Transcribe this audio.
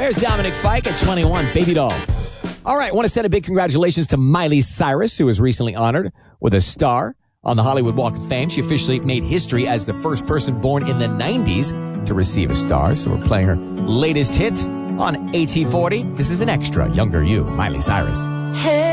There's Dominic Fike at 21, Baby Doll. All right, I want to send a big congratulations to Miley Cyrus, who was recently honored with a star on the Hollywood Walk of Fame. She officially made history as the first person born in the 90s to receive a star. So we're playing her latest hit on AT40. This is an extra, Younger You, Miley Cyrus. Hey.